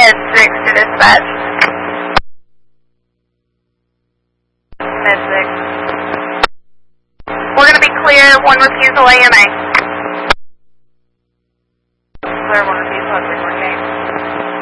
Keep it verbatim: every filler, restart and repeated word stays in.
Med six to dispatch. Med six. We're going to be clear, one refusal A M A. Clear, one refusal,